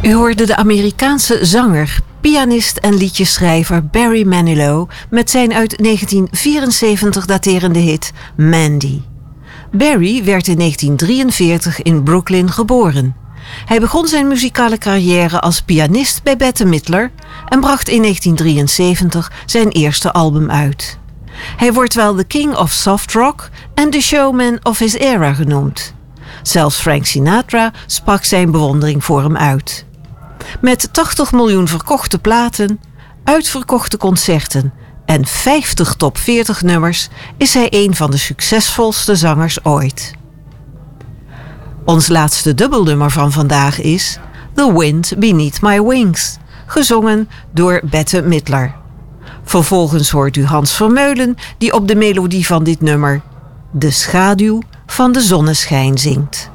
U hoorde de Amerikaanse zanger, pianist en liedjeschrijver Barry Manilow met zijn uit 1974 daterende hit Mandy. Barry werd in 1943 in Brooklyn geboren. Hij begon zijn muzikale carrière als pianist bij Bette Midler en bracht in 1973 zijn eerste album uit. Hij wordt wel de King of Soft Rock en de Showman of his era genoemd. Zelfs Frank Sinatra sprak zijn bewondering voor hem uit. Met 80 miljoen verkochte platen, uitverkochte concerten en 50 top 40 nummers is hij een van de succesvolste zangers ooit. Ons laatste dubbelnummer van vandaag is The Wind Beneath My Wings, gezongen door Bette Midler. Vervolgens hoort u Hans Vermeulen die op de melodie van dit nummer De schaduw van de zonneschijn zingt.